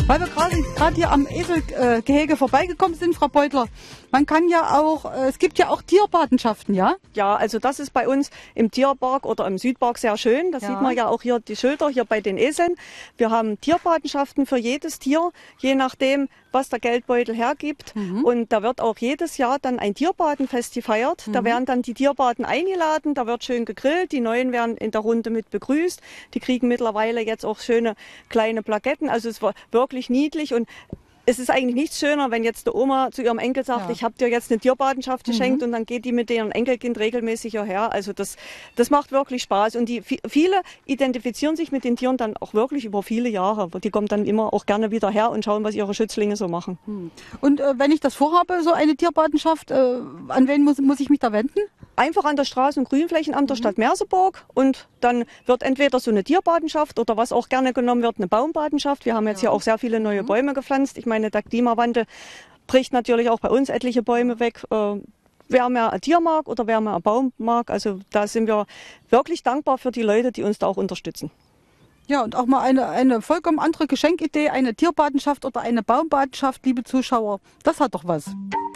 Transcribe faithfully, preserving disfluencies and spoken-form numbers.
Weil wir gerade gerade hier am Eselgehege vorbeigekommen sind, Frau Beutler. Man kann ja auch, äh, es gibt ja auch Tierpatenschaften, ja? Ja, also das ist bei uns im Tierpark oder im Südpark sehr schön. Da Ja. sieht man ja auch hier die Schilder hier bei den Eseln. Wir haben Tierpatenschaften für jedes Tier, je nachdem, was der Geldbeutel hergibt. Mhm. Und da wird auch jedes Jahr dann ein Tierpatenfest gefeiert. Mhm. Da werden dann die Tierpaten eingeladen, da wird schön gegrillt. Die Neuen werden in der Runde mit begrüßt. Die kriegen mittlerweile jetzt auch schöne kleine Plaketten. Also es war wirklich niedlich und es ist eigentlich nichts schöner, wenn jetzt die Oma zu ihrem Enkel sagt, Ja. ich habe dir jetzt eine Tierpatenschaft geschenkt, Mhm. und dann geht die mit ihrem Enkelkind regelmäßig hierher. Also das, das macht wirklich Spaß. Und die, viele identifizieren sich mit den Tieren dann auch wirklich über viele Jahre. Die kommen dann immer auch gerne wieder her und schauen, was ihre Schützlinge so machen. Und äh, wenn ich das vorhabe, so eine Tierpatenschaft, äh, an wen muss, muss ich mich da wenden? Einfach an das Straßen- und Grünflächenamt der Stadt Merseburg, und dann wird entweder so eine Tierpatenschaft oder was auch gerne genommen wird, eine Baumpatenschaft. Wir haben jetzt hier auch sehr viele neue Bäume gepflanzt. Ich meine, der Klimawandel bricht natürlich auch bei uns etliche Bäume weg. Äh, wer mehr ein Tier mag oder wer mehr ein Baum mag, also da sind wir wirklich dankbar für die Leute, die uns da auch unterstützen. Ja, und auch mal eine, eine vollkommen andere Geschenkidee, eine Tierpatenschaft oder eine Baumpatenschaft, liebe Zuschauer. Das hat doch was.